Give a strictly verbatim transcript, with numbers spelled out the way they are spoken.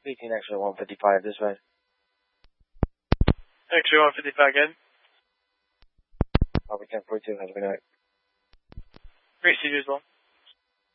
eighteen X-ray one fifty-five this way. X-ray one fifty-five again. Robert ten forty-two, have a good night. Great, see you as well.